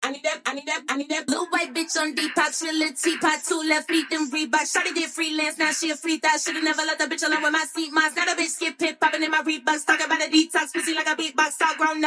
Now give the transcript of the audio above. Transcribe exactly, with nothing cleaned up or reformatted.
I need that, I need that, I need that blue white bitch on Depop. She a little teapot, two left feet, them Reebok. Shawty did freelance, now she a free thought. Shoulda never let the bitch alone with my seat moss. Now the bitch skip pit, popping in my Reeboks. Talking about a detox, pussy like a beatbox, all grown up.